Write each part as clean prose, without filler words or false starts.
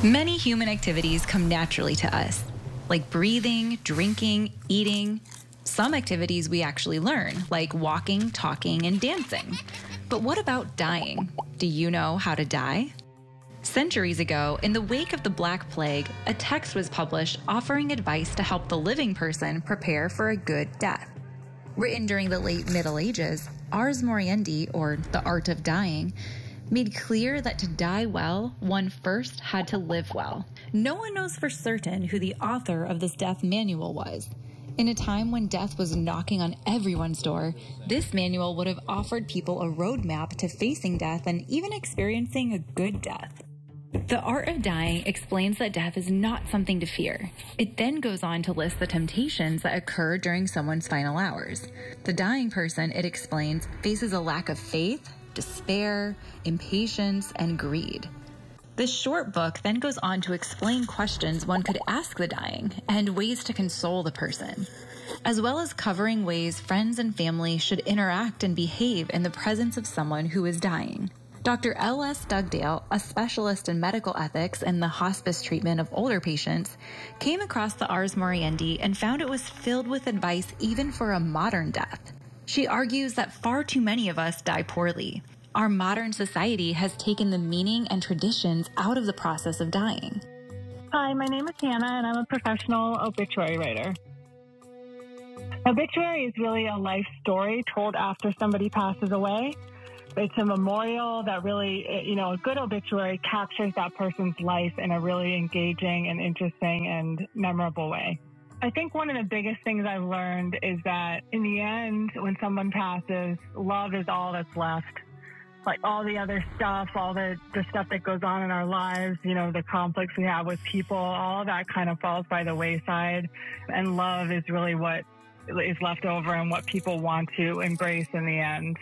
Many human activities come naturally to us, like breathing, drinking, eating. Some activities we actually learn, like walking, talking, and dancing. But what about dying? Do you know how to die? Centuries ago, in the wake of the Black Plague, a text was published offering advice to help the living person prepare for a good death. Written during the late Middle Ages, Ars Moriendi, or the art of dying, made clear that to die well, one first had to live well. No one knows for certain who the author of this death manual was. In a time when death was knocking on everyone's door, this manual would have offered people a roadmap to facing death and even experiencing a good death. The Art of Dying explains that death is not something to fear. It then goes on to list the temptations that occur during someone's final hours. The dying person, it explains, faces a lack of faith, despair, impatience, and greed. This short book then goes on to explain questions one could ask the dying and ways to console the person, as well as covering ways friends and family should interact and behave in the presence of someone who is dying. Dr. L.S. Dugdale, a specialist in medical ethics and the hospice treatment of older patients, came across the Ars Moriendi and found it was filled with advice even for a modern death. She argues that far too many of us die poorly. Our modern society has taken the meaning and traditions out of the process of dying. Hi, my name is Hannah, and I'm a professional obituary writer. Obituary is really a life story told after somebody passes away. It's a memorial that really, a good obituary captures that person's life in a really engaging and interesting and memorable way. I think one of the biggest things I've learned is that in the end, when someone passes, love is all that's left. Like all the other stuff, all the stuff that goes on in our lives, the conflicts we have with people, all of that kind of falls by the wayside. And love is really what is left over and what people want to embrace in the end.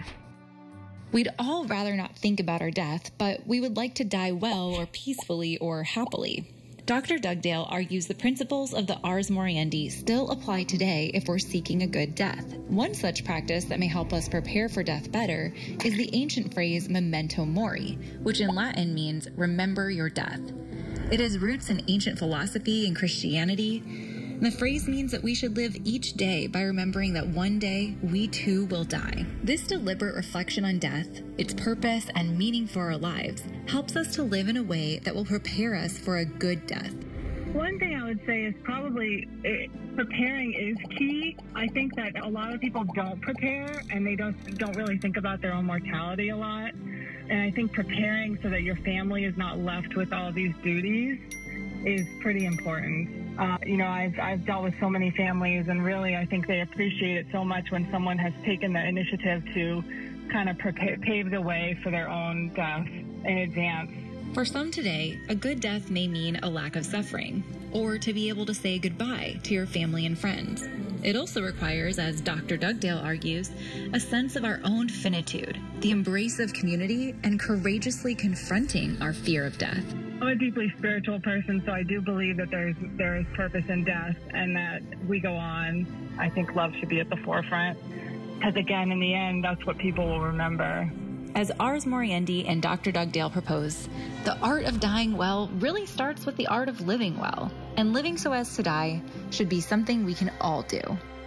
We'd all rather not think about our death, but we would like to die well or peacefully or happily. Dr. Dugdale argues the principles of the Ars Moriendi still apply today if we're seeking a good death. One such practice that may help us prepare for death better is the ancient phrase memento mori, which in Latin means remember your death. It has roots in ancient philosophy and Christianity. The phrase means that we should live each day by remembering that one day we too will die. This deliberate reflection on death, its purpose and meaning for our lives, helps us to live in a way that will prepare us for a good death. One thing I would say is probably preparing is key. I think that a lot of people don't prepare and they don't really think about their own mortality a lot. And I think preparing so that your family is not left with all these duties is pretty important. I've dealt with so many families, and really I think they appreciate it so much when someone has taken the initiative to kind of pave the way for their own death in advance. For some today, a good death may mean a lack of suffering, or to be able to say goodbye to your family and friends. It also requires, as Dr. Dugdale argues, a sense of our own finitude, the embrace of community, and courageously confronting our fear of death. I'm a deeply spiritual person, so I do believe that there is purpose in death and that we go on. I think love should be at the forefront because, again, in the end, that's what people will remember. As Ars Moriendi and Dr. Dugdale propose, the art of dying well really starts with the art of living well, and living so as to die should be something we can all do.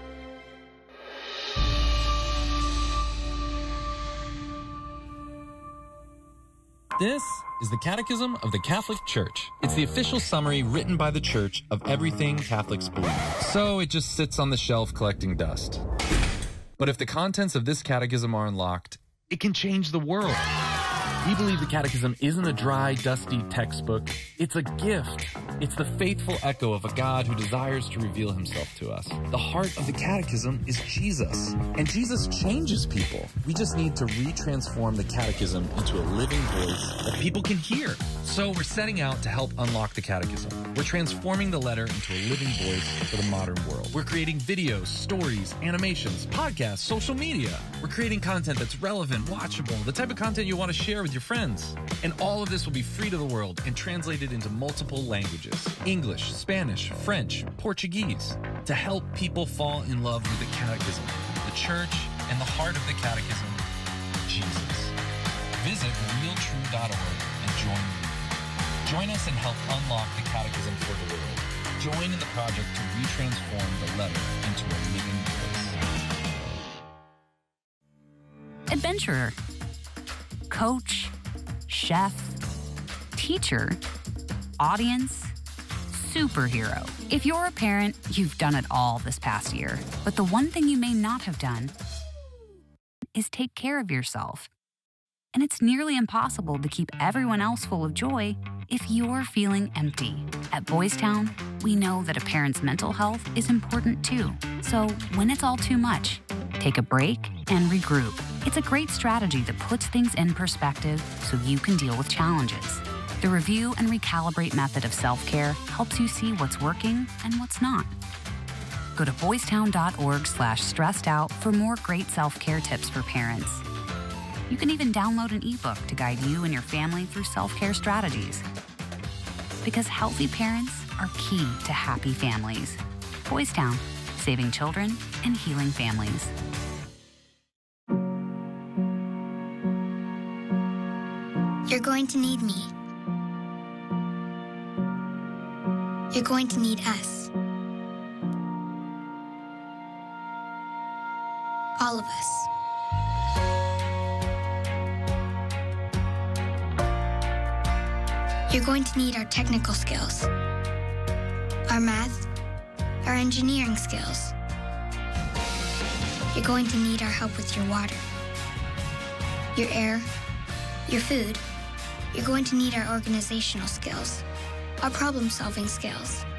This is the Catechism of the Catholic Church. It's the official summary written by the Church of everything Catholics believe. So it just sits on the shelf collecting dust. But if the contents of this catechism are unlocked, it can change the world. We believe the Catechism isn't a dry, dusty textbook. It's a gift. It's the faithful echo of a God who desires to reveal himself to us. The heart of the Catechism is Jesus, and Jesus changes people. We just need to retransform the Catechism into a living voice that people can hear. So we're setting out to help unlock the Catechism. We're transforming the letter into a living voice for the modern world. We're creating videos, stories, animations, podcasts, social media. We're creating content that's relevant, watchable, the type of content you want to share with your friends. And all of this will be free to the world and translated into multiple languages: English, Spanish, French, Portuguese, to help people fall in love with the Catechism, the Church, and the heart of the Catechism, Jesus. Visit realtrue.org and join me. Join us and help unlock the Catechism for the world. Join in the project to retransform the letter into a living voice. Adventurer, coach, chef, teacher, audience, superhero. If you're a parent, you've done it all this past year. But the one thing you may not have done is take care of yourself. And it's nearly impossible to keep everyone else full of joy if you're feeling empty. At Boys Town, we know that a parent's mental health is important too. So when it's all too much, take a break and regroup. It's a great strategy that puts things in perspective so you can deal with challenges. The review and recalibrate method of self-care helps you see what's working and what's not. Go to boystown.org/stressedout for more great self-care tips for parents. You can even download an ebook to guide you and your family through self-care strategies. Because healthy parents are key to happy families. Boys Town, saving children and healing families. You're going to need me. You're going to need us. All of us. You're going to need our technical skills, our math, our engineering skills. You're going to need our help with your water, your air, your food. You're going to need our organizational skills, our problem-solving skills.